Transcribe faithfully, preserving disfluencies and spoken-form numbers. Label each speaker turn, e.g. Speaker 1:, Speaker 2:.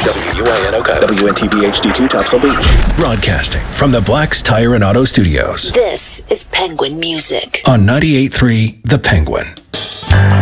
Speaker 1: W U I N Oka, W N T B H D two Topsail Beach. Broadcasting from the Black's Tire and Auto Studios.
Speaker 2: This is Penguin Music
Speaker 1: On ninety-eight point three The Penguin.